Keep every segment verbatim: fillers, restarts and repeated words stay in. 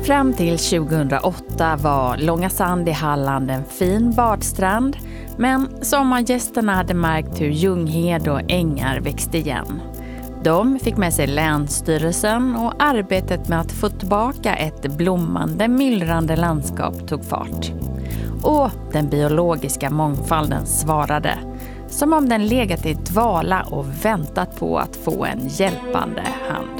Fram till tjugohundraåtta var Långa Sand i Halland en fin badstrand, men sommargästerna hade märkt hur ljunghed och ängar växte igen. De fick med sig Länsstyrelsen och arbetet med att få tillbaka ett blommande, myllrande landskap tog fart. Och den biologiska mångfalden svarade, som om den legat i dvala och väntat på att få en hjälpande hand.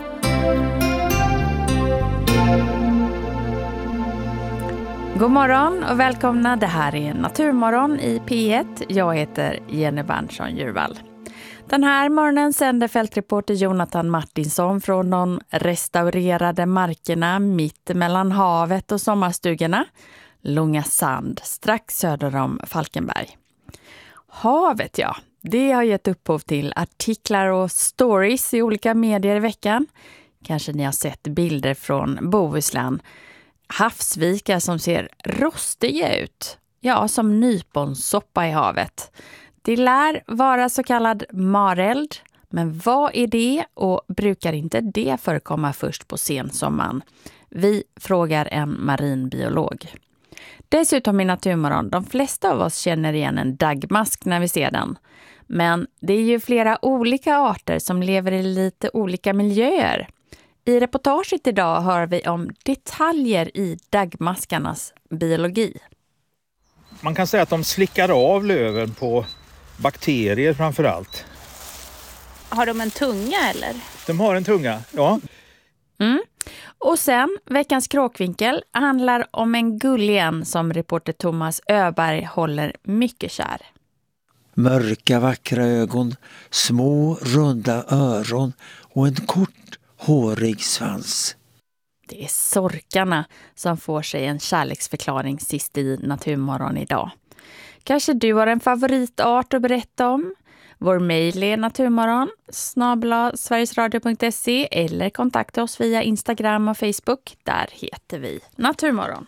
God morgon och välkomna, det här är Naturmorgon i P ett. Jag heter Jenny Berntsson Djurvall. Den här morgonen sänder fältreporter Jonathan Martinsson från de restaurerade markerna mitt mellan havet och sommarstugorna, Långa Sand, strax söder om Falkenberg. Havet, ja, det har gett upphov till artiklar och stories i olika medier i veckan. Kanske ni har sett bilder från Bohuslän. Havsvikar som ser rostiga ut, ja, som nyponsoppa i havet. Det lär vara så kallad mareld, men vad är det och brukar inte det förekomma först på sensommaren? Vi frågar en marinbiolog. Dessutom i Naturmorgon, de flesta av oss känner igen en daggmask när vi ser den. Men det är ju flera olika arter som lever i lite olika miljöer. I reportaget idag hör vi om detaljer i daggmaskarnas biologi. Man kan säga att de slickar av löven på bakterier framför allt. Har de en tunga eller? De har en tunga, ja. Mm. Och sen, veckans kråkvinkel handlar om en gullien som reporter Thomas Öberg håller mycket kär. Mörka vackra ögon, små runda öron och en kort hårig svans. Det är sorkarna som får sig en kärleksförklaring sist i Naturmorgon idag. Kanske du har en favoritart att berätta om? Vår mejl är naturmorgon snabel-a sverigesradio punkt se eller kontakta oss via Instagram och Facebook. Där heter vi Naturmorgon.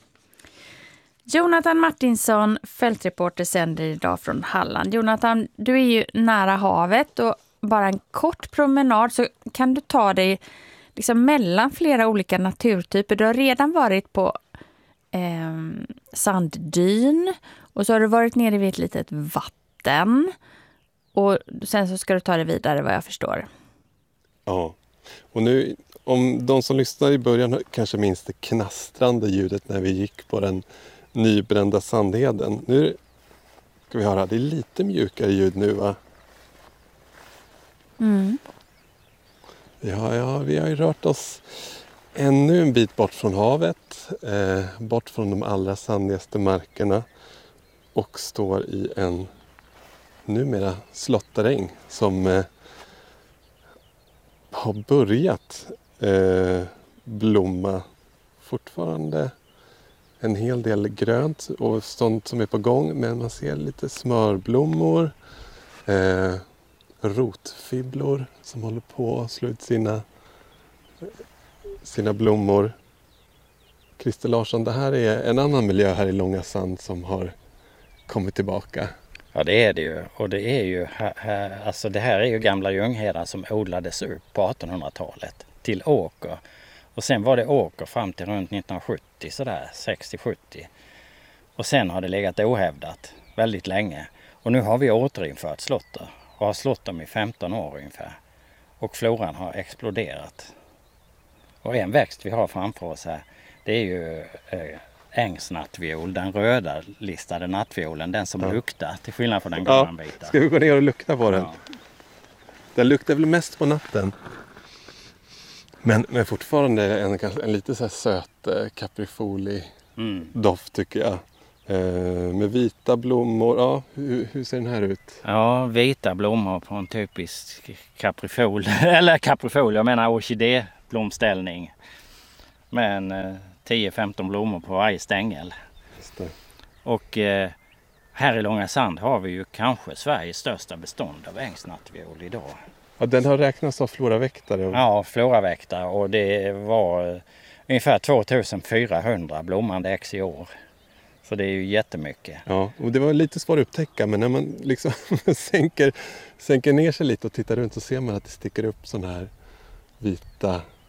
Jonathan Martinsson, fältreporter, sänder idag från Halland. Jonathan, du är ju nära havet och bara en kort promenad så kan du ta dig liksom mellan flera olika naturtyper. Du har redan varit på eh, sanddyn och så har du varit nere vid ett litet vatten och sen så ska du ta dig vidare vad jag förstår. Ja, och nu om de som lyssnar i början kanske minns det knastrande ljudet när vi gick på den nybrända sandheden. Nu ska vi höra, det är lite mjukare ljud nu, va? Mm. Ja, ja, vi har ju rört oss ännu en bit bort från havet, eh, bort från de allra sandigaste markerna och står i en numera slåtteräng som eh, har börjat eh, blomma. Fortfarande en hel del grönt och sånt som är på gång, men man ser lite smörblommor, eh, rotfibblor som håller på att slå ut sina, sina blommor. Christer Larsson, det här är en annan miljö här i Långa Sand som har kommit tillbaka. Ja, det är det ju. Och det är ju här, här, alltså det här är ju gamla ljungheden som odlades upp på artonhundratalet till åker. Och sen var det åker fram till runt nittonhundrasjuttio, sådär sextio sjuttio. Och sen har det legat ohävdat väldigt länge. Och nu har vi återinfört slåtter. Och har slått dem i femton år ungefär. Och floran har exploderat. Och en växt vi har framför oss här, det är ju eh, ängsnattviol, den röda listade nattviolen, den som ja. luktar till skillnad från den grönvita. Ja, ska vi gå ner och lukta på den? Ja. Den luktar väl mest på natten. Men, men fortfarande en, en lite så här söt eh, caprifoli mm. doft tycker jag. Eh, med vita blommor. Ja, hur, hur ser den här ut? Ja, vita blommor på en typisk caprifol. Eller caprifol, jag menar orkidéblomställning. Men eh, tio femton blommor på varje stängel. Just det. Och eh, här i Långa Sand har vi ju kanske Sveriges största bestånd av ängsnattviol idag. Ja, den har räknats av floraväktare. Och... Ja, floraväktare, och det var eh, ungefär tvåtusenfyrahundra blommande ex i år. Så det är ju jättemycket. Ja, och det var lite svårt att upptäcka, men när man liksom sänker, sänker ner sig lite och tittar runt så ser man att det sticker upp sådana här vita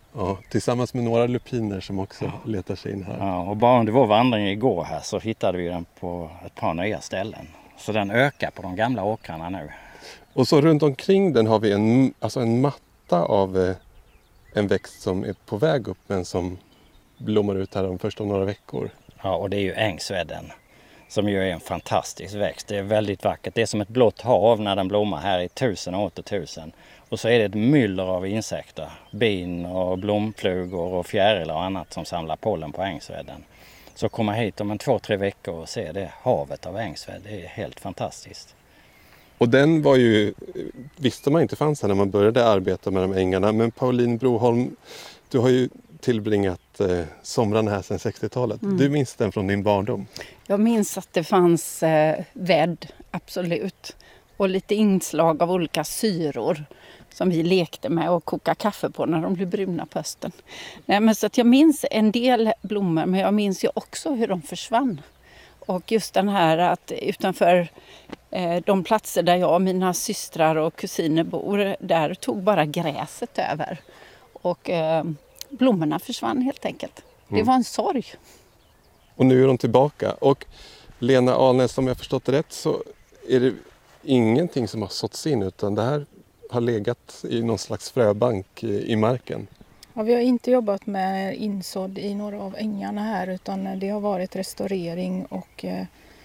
Ja, tillsammans med några lupiner som också ja. letar sig in här. Ja, och bara under vår vandring igår här så hittade vi den på ett par nya ställen. Så den ökar på de gamla åkrarna nu. Och så runt omkring den har vi en, alltså en matta av eh, en växt som är på väg upp men som blommar ut här om först om några veckor. Ja, och det är ju ängsvedden som ju är en fantastisk växt. Det är väldigt vackert. Det är som ett blått hav när den blommar här i tusen och åter tusen. Och så är det ett myller av insekter. Bin och blomflugor och fjärilar och annat som samlar pollen på ängsvedden. Så komma hit om en två, tre veckor och se det havet av ängsved. Det är helt fantastiskt. Och den var ju, visste man inte fanns här när man började arbeta med de ängarna. Men Pauline Broholm, du har ju tillbringat eh, somrarna här sedan sextiotalet. Mm. Du minns den från din barndom? Jag minns att det fanns eh, vädd, absolut. Och lite inslag av olika syror som vi lekte med och kokade kaffe på när de blev bruna på hösten. Nej, men så att jag minns en del blommor, men jag minns ju också hur de försvann. Och just den här att utanför eh, de platser där jag och mina systrar och kusiner bor, där tog bara gräset över. Och eh, blommorna försvann helt enkelt. Mm. Det var en sorg. Och nu är de tillbaka. Och Lena Alnäs, om jag förstått det rätt så är det ingenting som har såtts in, utan det här har legat i någon slags fröbank i, i marken. Ja, vi har inte jobbat med insådd i några av ängarna här, utan det har varit restaurering och eh,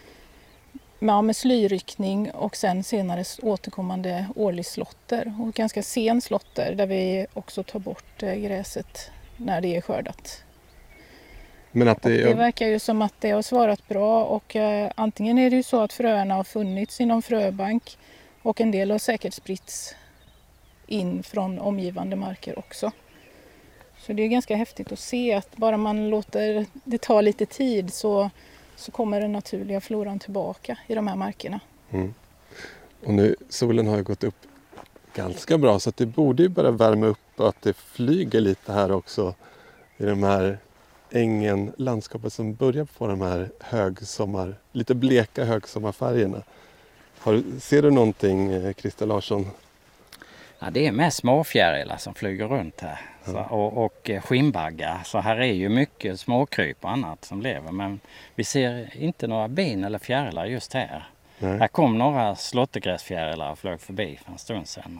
ja, med slyryckning och sen senare återkommande årlig slotter och ganska sen slotter där vi också tar bort eh, gräset när det är skördat. Men att det, det verkar ju som att det har svarat bra och eh, antingen är det ju så att fröerna har funnits inom fröbank och en del har säkert spritts in från omgivande marker också. Så det är ganska häftigt att se att bara man låter det ta lite tid så, så kommer den naturliga floran tillbaka i de här markerna. Mm. Och nu, solen har ju gått upp ganska bra så att det borde ju börja värma upp och att det flyger lite här också i de här ängen, landskapet som börjar få de här högsommar, lite bleka högsommarfärgerna. Har, ser du någonting, Christer Larsson? Ja, det är mest småfjärilar som flyger runt här. Så, och, och skinnbaggar. Så här är ju mycket småkryp och annat som lever. Men vi ser inte några bin eller fjärilar just här. Nej. Här kom några slåttergräsfjärilar och flög förbi för en stund sedan.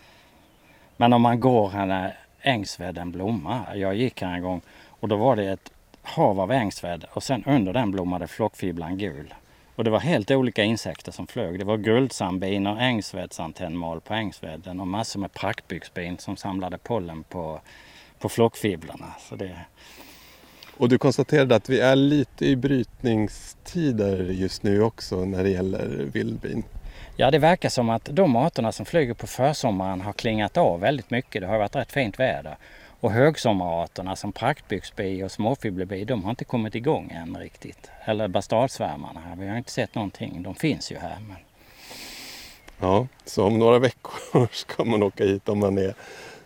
Men om man går här när ängsvedden blommar. Jag gick här en gång och då var det ett hav av ängsved. Och sen under den blommade flockfiblan gul. Och det var helt olika insekter som flög. Det var guldsandbin och ängsvedsantennmal på ängsvedden och massor med praktbyxbin som samlade pollen på, på flockfiblarna. Så det... Och du konstaterade att vi är lite i brytningstider just nu också när det gäller vildbin. Ja, det verkar som att de arterna som flyger på försommaren har klingat av väldigt mycket. Det har varit rätt fint väder. Och högsommararterna som praktbyxbi och småfibblebi, de har inte kommit igång än riktigt. Eller bastardsvärmarna här, vi har inte sett någonting. De finns ju här. Men... Ja, så om några veckor ska man åka hit om man är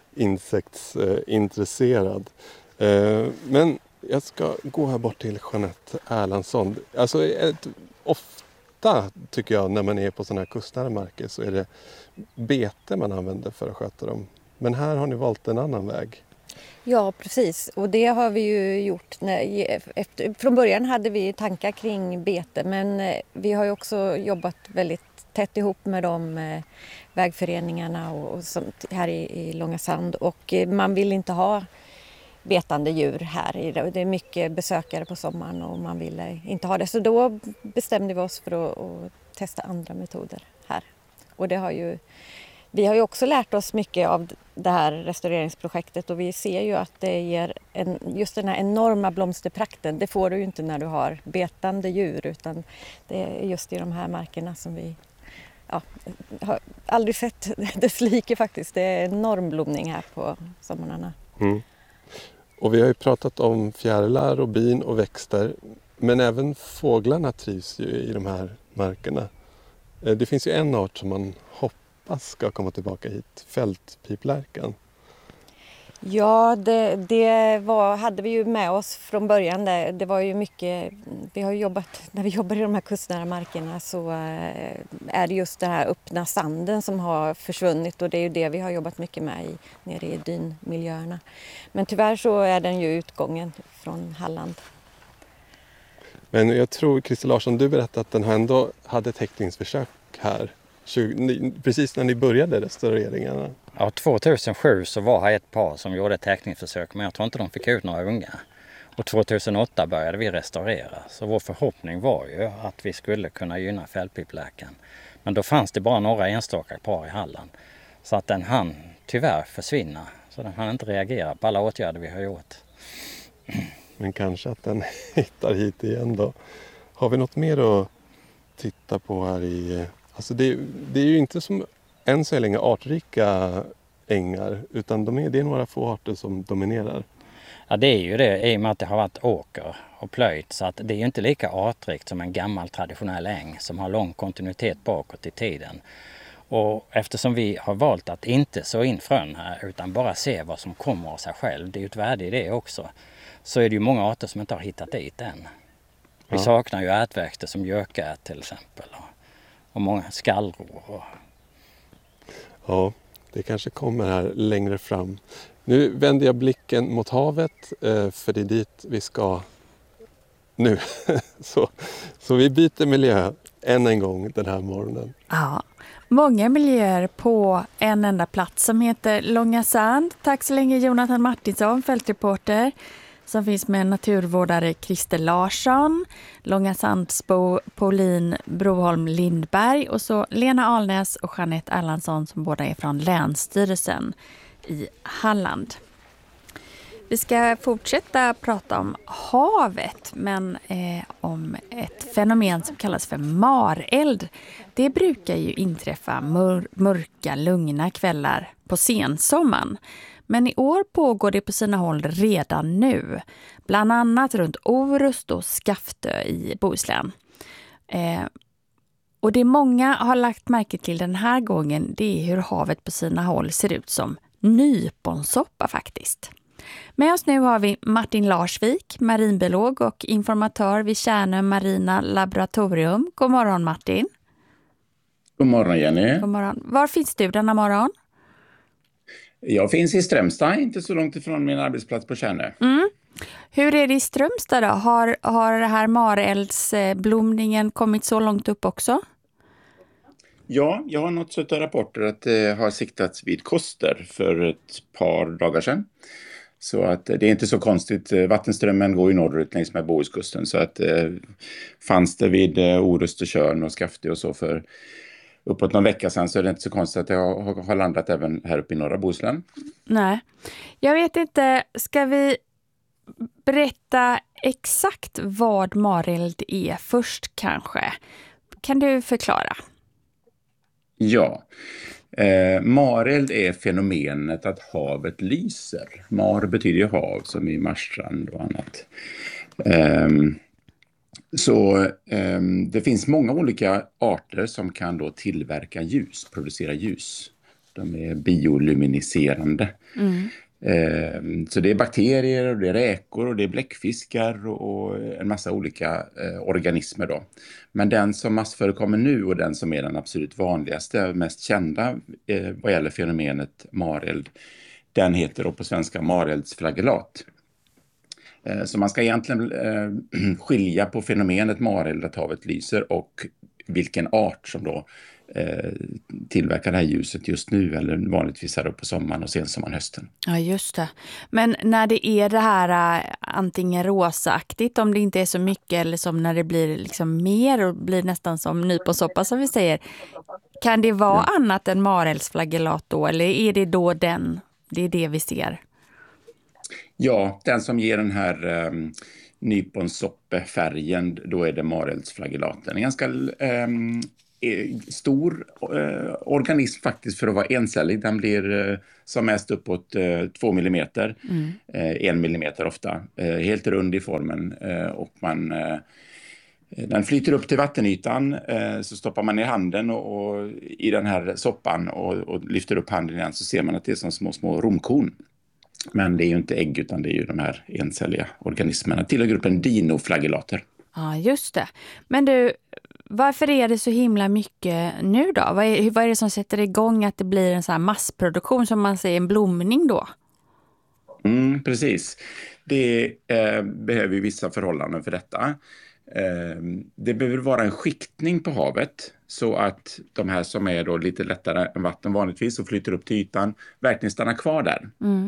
insektsintresserad. Men jag ska gå här bort till Jeanette Erlandsson. Alltså ett, ofta tycker jag när man är på sådana här kustnära marker så är det bete man använder för att sköta dem. Men här har ni valt en annan väg. Ja, precis. Och det har vi ju gjort. När, efter, från början hade vi tankar kring bete, men vi har ju också jobbat väldigt tätt ihop med de eh, vägföreningarna och, och sånt här i, i Långasand. Och eh, man vill inte ha betande djur här. Det är mycket besökare på sommaren och man ville inte ha det. Så då bestämde vi oss för att, att testa andra metoder här. Och det har ju... Vi har ju också lärt oss mycket av det här restaureringsprojektet och vi ser ju att det ger en, just den här enorma blomsterprakten. Det får du ju inte när du har betande djur, utan det är just i de här markerna som vi ja, har aldrig sett dess like faktiskt. Det är enorm blomning här på sommarna. Mm. Och vi har ju pratat om fjärilar och bin och växter, men även fåglarna trivs ju i de här markerna. Det finns ju en art som man hoppas ska komma tillbaka hit, fältpiplärkan. Ja, det, det var, hade vi ju med oss från början. Det, det var ju mycket, vi har jobbat, när vi jobbar i de här kustnära markerna så är det just den här öppna sanden som har försvunnit och det är ju det vi har jobbat mycket med i, nere i dynmiljöerna. Men tyvärr så är den ju utgången från Halland. Men jag tror, Christer Larsson, du berättade att den här ändå hade ett häckningsförsök här. tjugo, precis när ni började restaureringarna. Ja, tvåtusensju så var här ett par som gjorde ett täckningsförsök men jag tror inte de fick ut några unga. Och tvåtusenåtta började vi restaurera så vår förhoppning var ju att vi skulle kunna gynna fällpipläkan. Men då fanns det bara några enstaka par i Halland så att den hann tyvärr försvinna. Så den hann inte reagera på alla åtgärder vi har gjort. Men kanske att den hittar hit igen då. Har vi något mer att titta på här i... Alltså det, det är ju inte som än så länge artrika ängar utan de är, det är några få arter som dominerar. Ja, det är ju det i och med att det har varit åker och plöjt så att det är ju inte lika artrikt som en gammal traditionell äng som har lång kontinuitet bakåt i tiden. Och eftersom vi har valt att inte så in frön här utan bara se vad som kommer av sig själv, det är ju ett värde i det också, så är det ju många arter som inte har hittat dit än. Vi ja. saknar ju ärtväxter som gökärт till exempel och, och många skallror. Och... Ja, det kanske kommer här längre fram. Nu vänder jag blicken mot havet för det är dit vi ska nu. så, så vi byter miljö än en gång den här morgonen. Ja, många miljöer på en enda plats som heter Långa Sand. Tack så länge Jonathan Martinsson, fältreporter, som finns med naturvårdare Christer Larsson, Långa Sandsbo Pauline Broholm Lindberg och så Lena Alnäs och Jeanette Erlandsson som båda är från Länsstyrelsen i Halland. Vi ska fortsätta prata om havet men eh, om ett fenomen som kallas för mareld. Det brukar ju inträffa mör- mörka, lugna kvällar på sensommaren. Men i år pågår det på sina håll redan nu. Bland annat runt Orust och Skaftö i Bohuslän. Eh, och det många har lagt märke till den här gången det är hur havet på sina håll ser ut som nyponsoppa faktiskt. Med oss nu har vi Martin Larsvik, marinbiolog och informatör vid Tjärnö Marina Laboratorium. God morgon Martin. God morgon Jenny. God morgon. Var finns du denna morgon? Jag finns i Strömstad, inte så långt ifrån min arbetsplats på Tjärnö. Mm. Hur är det i Strömstad då? Har, har det här mareldsblomningen kommit så långt upp också? Ja, jag har nått suttit rapporter att det har siktats vid Koster för ett par dagar sedan. Så att det är inte så konstigt. Vattenströmmen går ju norrut längs med Bohuskusten. Så att eh, fanns det vid eh, Orust och Tjörn och Skaftö och så för uppåt någon vecka sedan så är det inte så konstigt att det har, har landat även här uppe i norra Bohuslän. Nej, jag vet inte. Ska vi berätta exakt vad mareld är först kanske? Kan du förklara? Ja, eh, mareld är fenomenet att havet lyser. Mar betyder ju hav som i marstrand och annat. Eh, så eh, det finns många olika arter som kan då tillverka ljus, producera ljus. De är bioluminiserande. Mm. Eh, så det är bakterier och det är räkor och det är bläckfiskar och, och en massa olika eh, organismer då. Men den som massförekommer nu och den som är den absolut vanligaste och mest kända eh, vad gäller fenomenet mareld, den heter då på svenska mareldsflagellat. Eh, så man ska egentligen eh, skilja på fenomenet mareld att havet lyser och vilken art som då eh, tillverkar det här ljuset just nu eller vanligtvis här uppe på sommaren och sen sommaren hösten. Ja just det. Men när det är det här äh, antingen rosaaktigt om det inte är så mycket eller som när det blir liksom mer och blir nästan som nyponsoppa som vi säger. Kan det vara ja. annat än mareldsflagellat då eller är det då den, det är det vi ser? Ja, den som ger den här um, nyponsoppefärgen, då är det mareldsflagellaten. En ganska um, stor uh, organism faktiskt för att vara encellig. Den blir uh, som mest uppåt uh, två millimeter, mm. uh, en millimeter ofta. Uh, helt rund i formen uh, och man... Uh, Den flyter upp till vattenytan, uh, så stoppar man ner handen och, och, i den här soppan och, och lyfter upp handen igen så ser man att det är som små, små romkorn. Men det är ju inte ägg utan det är ju de här encelliga organismerna till gruppen dinoflagellater. Ja, just det. Men du, varför är det så himla mycket nu då? Vad är, vad är det som sätter igång att det blir en sån här massproduktion som man säger, en blomning då? Mm, precis. Det eh, behöver ju vissa förhållanden för detta. Eh, det behöver vara en skiktning på havet så att de här som är då lite lättare än vatten vanligtvis och flyter upp till ytan verkligen stannar kvar där. Mm.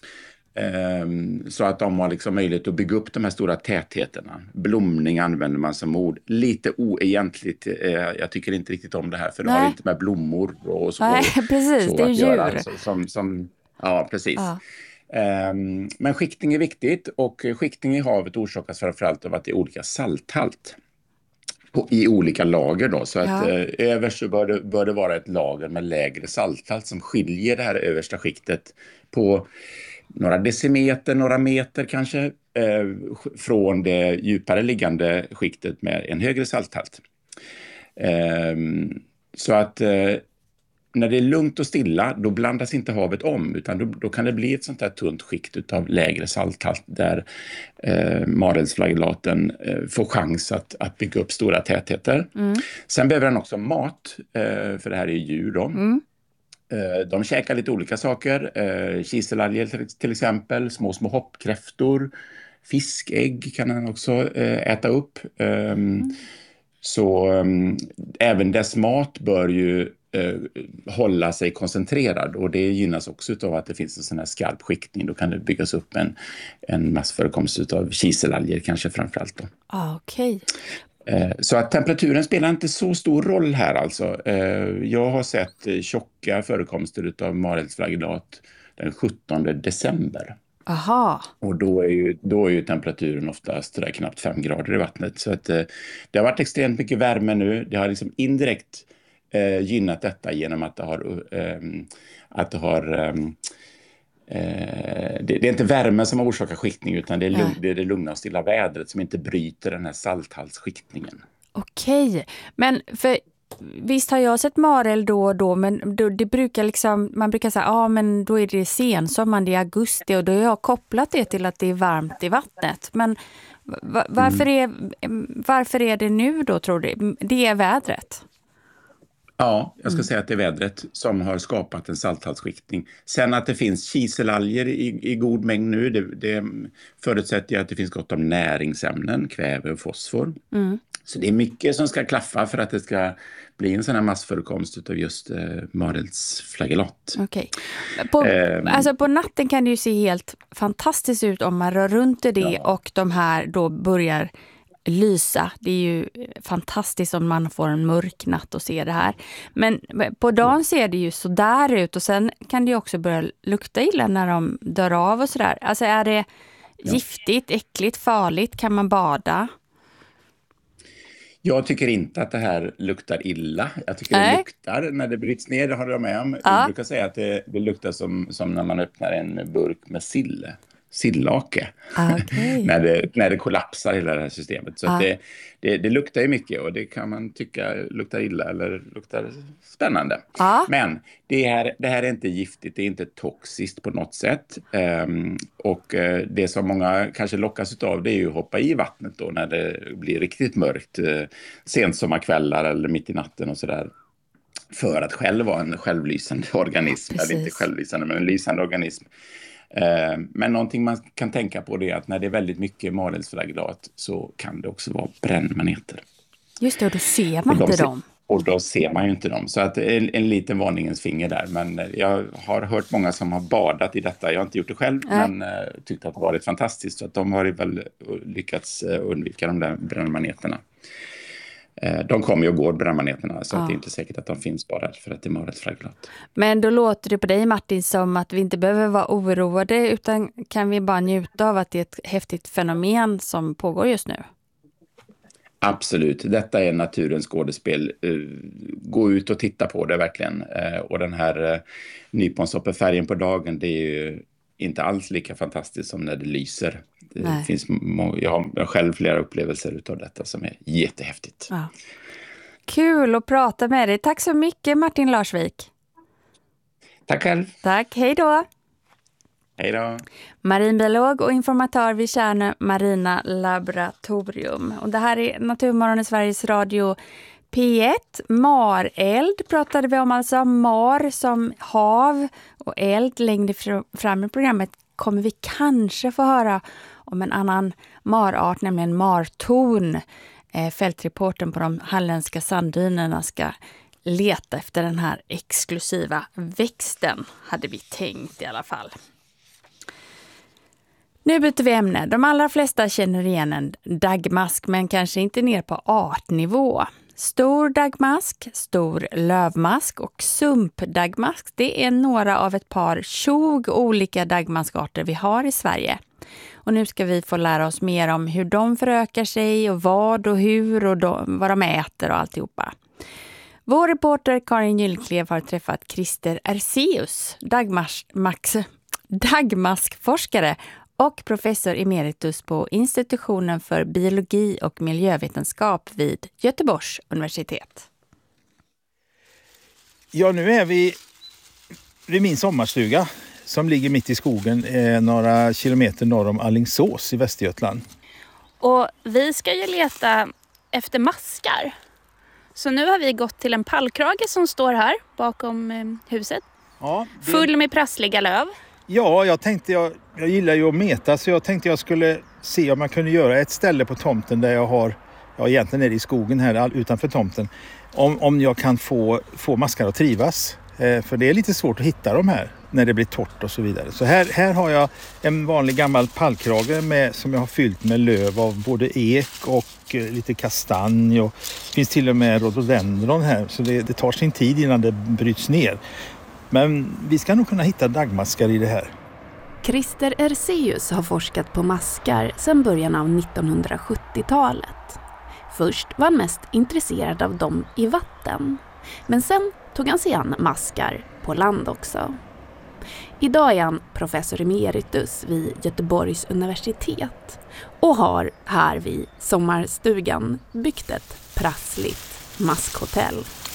Um, så att de har liksom möjlighet att bygga upp de här stora tätheterna. Blomning använder man som ord. Lite oegentligt. Uh, jag tycker inte riktigt om det här för det har inte med blommor och så. Nej, precis. Så det är att djur. göra, så, som, som, ja, precis. Ja. Um, men skiktning är viktigt och skiktning i havet orsakas framförallt av att det är olika salthalt på, i olika lager då. Så Ja. att uh, överst så bör det, bör det vara ett lager med lägre salthalt som skiljer det här översta skiktet på några decimeter, några meter kanske, eh, från det djupare liggande skiktet med en högre salthalt. Eh, så att eh, när det är lugnt och stilla, då blandas inte havet om, utan då, då kan det bli ett sånt här tunt skikt av lägre salthalt där eh, marelsflagellaten eh, får chans att, att bygga upp stora tätheter. Mm. Sen behöver den också mat, eh, för det här är djur då. Mm. De käkar lite olika saker, kiselalger till exempel, små små hoppkräftor, fiskägg kan den också äta upp. Mm. Så även dess mat bör ju hålla sig koncentrerad och det gynnas också av att det finns en sån här skarp skiktning. Då kan det byggas upp en, en massförekomst av kiselalger kanske framförallt då. Ah, okej. Okay. Så att temperaturen spelar inte så stor roll här alltså. Jag har sett tjocka förekomster av marelsflagellat den sjuttonde december. Aha. Och då är ju, då är ju temperaturen oftast där knappt fem grader i vattnet. Så att det har varit extremt mycket värme nu. Det har liksom indirekt eh, gynnat detta genom att det har... Eh, att det har eh, Det, det är inte värmen som orsakar skiktning utan det är, lugn, det är det lugna och stilla vädret som inte bryter den här salthalsskiktningen. Okej, men för visst har jag sett marel då och då, men då, det brukar liksom, man brukar säga, ja ah, men då är det sensommar, det är augusti och då har jag kopplat det till att det är varmt i vattnet. Men va, varför, mm. är, varför är det nu då tror du? Det är vädret? Ja, jag ska mm. säga att det är vädret som har skapat en salthalsskiktning. Sen att det finns kiselalger i, i god mängd nu, det, det förutsätter att det finns gott om näringsämnen, kväve och fosfor. Mm. Så det är mycket som ska klaffa för att det ska bli en sån här massförekomst av just eh, marelsflagellat. Okej. På, um, alltså på natten kan det ju se helt fantastiskt ut om man rör runt i det ja. Och de här då börjar lysa. Det är ju fantastiskt om man får en mörk natt och ser det här. Men på dagen ser det ju så där ut och sen kan det ju också börja lukta illa när de dör av och sådär. Alltså är det ja. Giftigt, äckligt, farligt? Kan man bada? Jag tycker inte att det här luktar illa. Jag tycker Nej. det luktar när det bryts ner, det håller jag med om. Ja. Jag brukar säga att det, det luktar som, som när man öppnar en burk med sill. Sillake. Okay. när, det, när det kollapsar hela det här systemet. Så ah. att det, det, det luktar ju mycket och det kan man tycka luktar illa eller luktar spännande. Ah. Men det här, det här är inte giftigt, det är inte toxiskt på något sätt. Um, och uh, det som många kanske lockas av det är ju att hoppa i vattnet då när det blir riktigt mörkt. Uh, sent sommarkvällar eller mitt i natten och sådär. För att själv vara en självlysande organism. Precis. Eller inte självlysande men en lysande organism. Men någonting man kan tänka på det är att när det är väldigt mycket marelsflagellat så kan det också vara brännmaneter. Just det, och då ser man inte de dem. Och då ser man ju inte dem. Så att en, en liten varningens finger där. Men jag har hört många som har badat i detta. Jag har inte gjort det själv äh. men uh, tyckte att det varit fantastiskt. Så att de har väl lyckats undvika de där brännmaneterna. De kommer ju och går, brännmaneterna, så ja. Att det är inte säkert att de finns bara för att det är marelsflagellat. Men då låter det på dig, Martin, som att vi inte behöver vara oroade utan kan vi bara njuta av att det är ett häftigt fenomen som pågår just nu? Absolut, detta är naturens skådespel. Gå ut och titta på det verkligen. Och den här nyponsopperfärgen på dagen, det är ju inte alls lika fantastiskt som när det lyser. Det finns må- jag har själv flera upplevelser utav detta som är jättehäftigt. Ja. Kul att prata med dig. Tack så mycket, Martin Larsvik. Tack själv. Tack, hej då. Hej då! Marinbiolog och informatör vid Tjärnö Marina Laboratorium. Och det här är Naturmorgon i Sveriges Radio P ett. Mareld pratade vi om, alltså mar som hav och eld. Längre fram i programmet kommer vi kanske få höra om en annan marart, nämligen martorn. Eh, fältreporten på de halländska sanddynerna ska leta efter den här exklusiva växten, hade vi tänkt i alla fall. Nu byter vi ämne. De allra flesta känner igen en daggmask, men kanske inte ner på artnivå. Stor daggmask, stor lövmask och sumpdaggmask, det är några av ett par tjugo olika daggmaskarter vi har i Sverige. Och nu ska vi få lära oss mer om hur de förökar sig och vad och hur och de, vad de äter och alltihopa. Vår reporter Karin Gyllklev har träffat Christer Erseus, daggmask, daggmaskforskare och professor emeritus på institutionen för biologi och miljövetenskap vid Göteborgs universitet. Ja, nu är vi vid min sommarstuga som ligger mitt i skogen eh, några kilometer norr om Alingsås i Västergötland. Och vi ska ju leta efter maskar. Så nu har vi gått till en pallkrage som står här bakom eh, huset. Ja, det... Full med prassliga löv. Ja, jag tänkte, jag, jag gillar ju att meta, så jag tänkte jag skulle se om jag kunde göra ett ställe på tomten där jag har, ja egentligen är det i skogen här utanför tomten, om, om jag kan få, få maskar att trivas. Eh, för det är lite svårt att hitta dem här när det blir torrt och så vidare. Så här, här har jag en vanlig gammal pallkrage med, som jag har fyllt med löv av både ek och eh, lite kastanj, och det finns till och med rhododendron här, så det, det tar sin tid innan det bryts ner. Men vi ska nog kunna hitta daggmaskar i det här. Christer Erseus har forskat på maskar sedan början av nittonhundrasjuttiotalet. Först var han mest intresserad av dem i vatten. Men sen tog han sig an maskar på land också. Idag är han professor emeritus vid Göteborgs universitet och har här vid sommarstugan byggt ett prassligt maskhotell.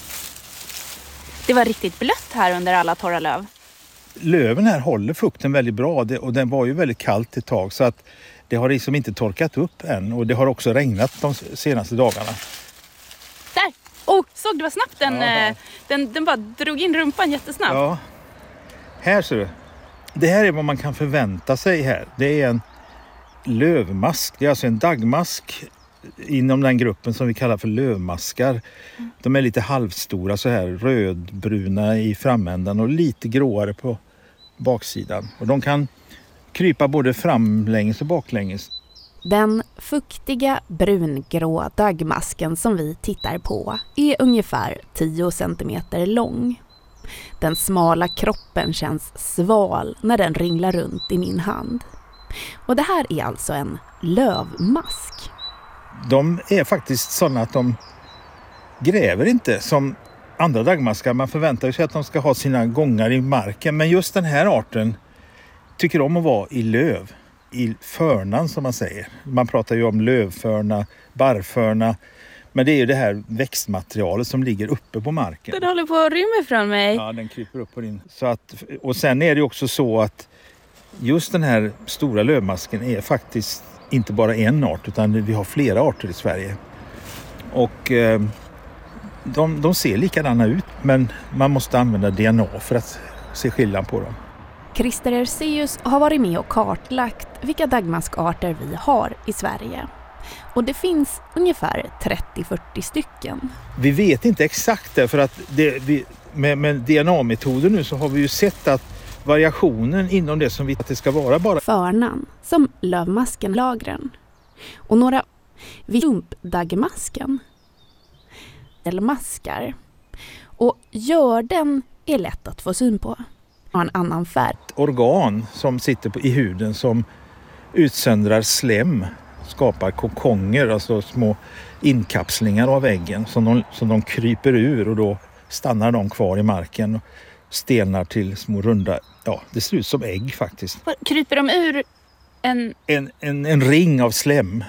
Det var riktigt blött här under alla torra löv. Löven här håller fukten väldigt bra, och den var ju väldigt kallt ett tag, så att det har liksom inte torkat upp än, och det har också regnat de senaste dagarna. Där! Oh, såg du vad snabbt den, eh, den, den bara drog in rumpan jättesnabbt. Ja, här ser du. Det här är vad man kan förvänta sig här. Det är en lövmask, det är alltså en daggmask inom den gruppen som vi kallar för lövmaskar. De är lite halvstora så här, rödbruna i framändan och lite gråare på baksidan. Och de kan krypa både framlänges och baklänges. Den fuktiga brungrå daggmasken som vi tittar på är ungefär tio centimeter lång. Den smala kroppen känns sval när den ringlar runt i min hand. Och det här är alltså en lövmask. De är faktiskt sådana att de gräver inte som andra daggmaskar. Man förväntar sig att de ska ha sina gångar i marken. Men just den här arten tycker om att vara i löv. I förnan som man säger. Man pratar ju om lövförna, barrförna. Men det är ju det här växtmaterialet som ligger uppe på marken. Den håller på att rymma från mig. Ja, den kryper upp på din. Så att, och sen är det också så att just den här stora lövmasken är faktiskt inte bara en art, utan vi har flera arter i Sverige. Och eh, de, de ser likadana ut, men man måste använda D N A för att se skillnad på dem. Christer Erseus har varit med och kartlagt vilka daggmaskarter vi har i Sverige. Och det finns ungefär trettio till fyrtio stycken. Vi vet inte exakt det, för att det, vi, med, med D N A-metoder nu så har vi ju sett att variationen inom det som vi att det ska vara bara förnan som lövmaskenlagren och några vid sumpdaggmasken eller maskar, och görden är lätt att få syn på. Har en annan färg. Organ som sitter på, i huden som utsöndrar slem, skapar kokonger, alltså små inkapslingar av äggen som de, som de kryper ur, och då stannar de kvar i marken och stelnar till små runda, ja det ser ut som ägg faktiskt. Kryper de ur en... En, en, en ring av slem